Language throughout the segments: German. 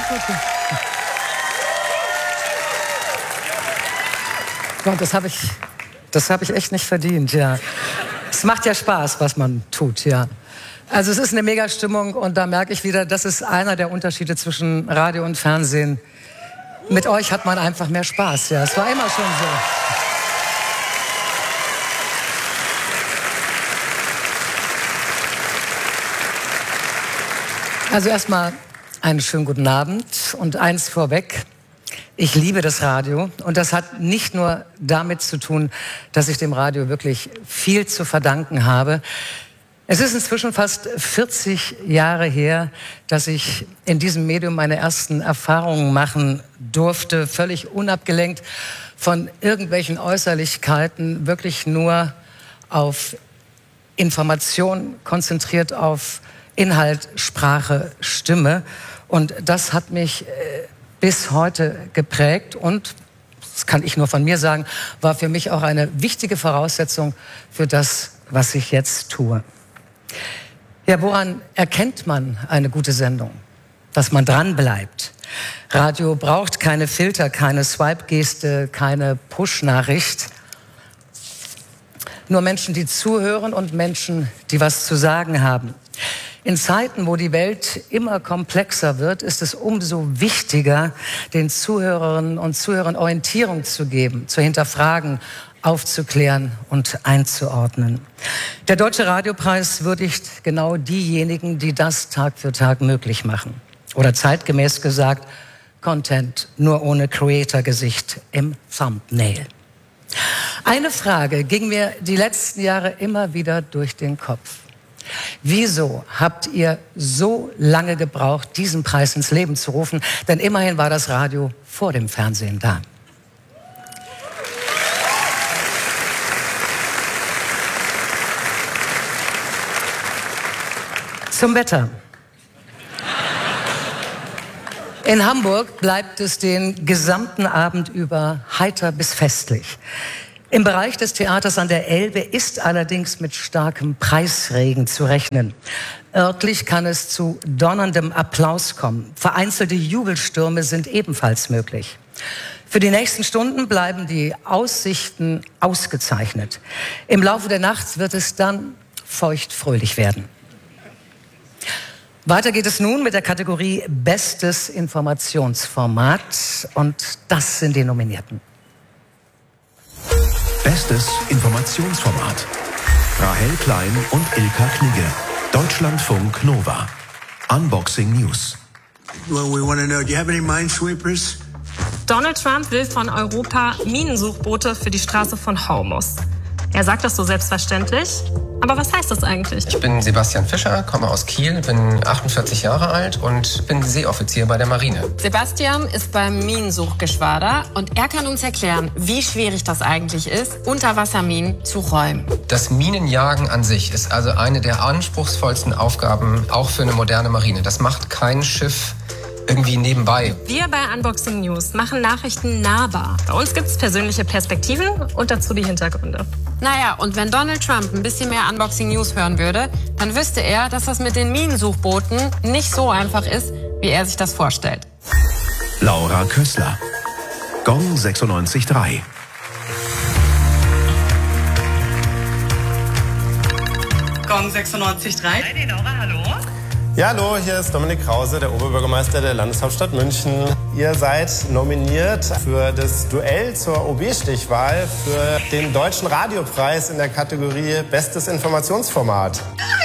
okay. Gott, das hab ich echt nicht verdient, ja. Es macht ja Spaß, was man tut, ja. Also es ist eine Mega-Stimmung und da merke ich wieder, das ist einer der Unterschiede zwischen Radio und Fernsehen. Mit euch hat man einfach mehr Spaß, ja. Es war immer schon so. Also erstmal einen schönen guten Abend und eins vorweg. Ich liebe das Radio und das hat nicht nur damit zu tun, dass ich dem Radio wirklich viel zu verdanken habe. Es ist inzwischen fast 40 Jahre her, dass ich in diesem Medium meine ersten Erfahrungen machen durfte, völlig unabgelenkt von irgendwelchen Äußerlichkeiten, wirklich nur auf Information konzentriert, auf Inhalt, Sprache, Stimme. Und das hat mich bis heute geprägt und, das kann ich nur von mir sagen, war für mich auch eine wichtige Voraussetzung für das, was ich jetzt tue. Ja, woran erkennt man eine gute Sendung? Dass man dran bleibt. Radio braucht keine Filter, keine Swipe-Geste, keine Push-Nachricht. Nur Menschen, die zuhören und Menschen, die was zu sagen haben. In Zeiten, wo die Welt immer komplexer wird, ist es umso wichtiger, den Zuhörerinnen und Zuhörern Orientierung zu geben, zu hinterfragen, aufzuklären und einzuordnen. Der Deutsche Radiopreis würdigt genau diejenigen, die das Tag für Tag möglich machen. Oder zeitgemäß gesagt, Content nur ohne Creator-Gesicht im Thumbnail. Eine Frage ging mir die letzten Jahre immer wieder durch den Kopf. Wieso habt ihr so lange gebraucht, diesen Preis ins Leben zu rufen? Denn immerhin war das Radio vor dem Fernsehen da. Zum Wetter. In Hamburg bleibt es den gesamten Abend über heiter bis festlich. Im Bereich des Theaters an der Elbe ist allerdings mit starkem Preisregen zu rechnen. Örtlich kann es zu donnerndem Applaus kommen. Vereinzelte Jubelstürme sind ebenfalls möglich. Für die nächsten Stunden bleiben die Aussichten ausgezeichnet. Im Laufe der Nacht wird es dann feuchtfröhlich werden. Weiter geht es nun mit der Kategorie Bestes Informationsformat. Und das sind die Nominierten. Bestes Informationsformat. Rahel Klein und Ilka Knigge. Deutschlandfunk Nova. Unboxing News. Well, we want to know, do you have any minesweepers? Donald Trump will von Europa Minensuchboote für die Straße von Hormuz. Er sagt das so selbstverständlich. Aber was heißt das eigentlich? Ich bin Sebastian Fischer, komme aus Kiel, bin 48 Jahre alt und bin Seeoffizier bei der Marine. Sebastian ist beim Minensuchgeschwader und er kann uns erklären, wie schwierig das eigentlich ist, Unterwasserminen zu räumen. Das Minenjagen an sich ist also eine der anspruchsvollsten Aufgaben, auch für eine moderne Marine. Das macht kein Schiff irgendwie nebenbei. Wir bei Unboxing News machen Nachrichten nahbar. Bei uns gibt es persönliche Perspektiven und dazu die Hintergründe. Naja, und wenn Donald Trump ein bisschen mehr Unboxing News hören würde, dann wüsste er, dass das mit den Minensuchbooten nicht so einfach ist, wie er sich das vorstellt. Laura Kössler. Gong 96.3. Gong 96.3. Hi, Laura, hallo. Ja, hallo, hier ist Dominik Krause, der Oberbürgermeister der Landeshauptstadt München. Ihr seid nominiert für das Duell zur OB-Stichwahl für den Deutschen Radiopreis in der Kategorie Bestes Informationsformat.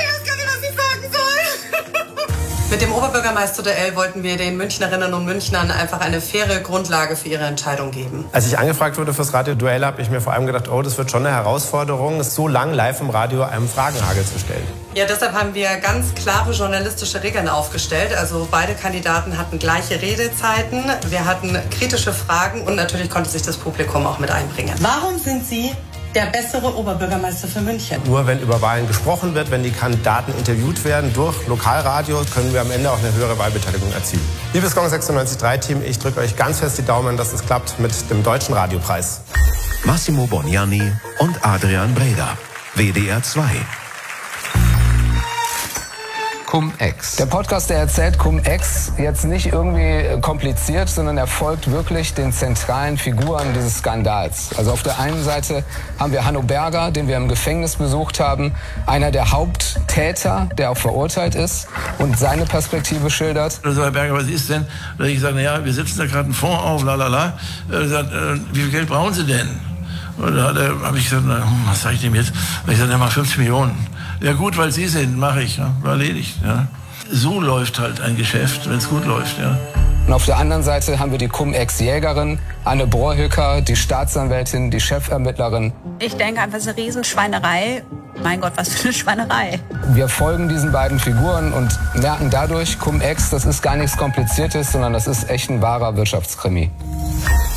Mit dem Oberbürgermeister-Duell wollten wir den Münchnerinnen und Münchnern einfach eine faire Grundlage für ihre Entscheidung geben. Als ich angefragt wurde fürs Radio-Duell, habe ich mir vor allem gedacht, oh, das wird schon eine Herausforderung, so lang live im Radio einem Fragenhagel zu stellen. Ja, deshalb haben wir ganz klare journalistische Regeln aufgestellt. Also beide Kandidaten hatten gleiche Redezeiten, wir hatten kritische Fragen und natürlich konnte sich das Publikum auch mit einbringen. Warum sind Sie der bessere Oberbürgermeister für München? Nur wenn über Wahlen gesprochen wird, wenn die Kandidaten interviewt werden durch Lokalradio, können wir am Ende auch eine höhere Wahlbeteiligung erzielen. Liebes Gong 96.3-Team, ich drücke euch ganz fest die Daumen, dass es klappt mit dem Deutschen Radiopreis. Massimo Boniani und Adrian Breda. WDR 2. Cum-Ex. Der Podcast, der erzählt Cum-Ex jetzt nicht irgendwie kompliziert, sondern er folgt wirklich den zentralen Figuren dieses Skandals. Also auf der einen Seite haben wir Hanno Berger, den wir im Gefängnis besucht haben, einer der Haupttäter, der auch verurteilt ist und seine Perspektive schildert. Also Herr Berger, was ist denn? Ich sage, naja, wir setzen da gerade einen Fonds auf, lalala. Wie viel Geld brauchen Sie denn? Und da habe ich gesagt, na, was sage ich dem jetzt? Ich sage, mal 50 Millionen. Ja gut, weil Sie sind, mache ich. Ja, war erledigt. Ja. So läuft halt ein Geschäft, wenn es gut läuft. Ja. Und auf der anderen Seite haben wir die Cum-Ex-Jägerin, Anne Brohücker, die Staatsanwältin, die Chefermittlerin. Ich denke einfach, es ist eine Riesenschweinerei. Mein Gott, was für eine Schweinerei. Wir folgen diesen beiden Figuren und merken dadurch, Cum-Ex, das ist gar nichts Kompliziertes, sondern das ist echt ein wahrer Wirtschaftskrimi.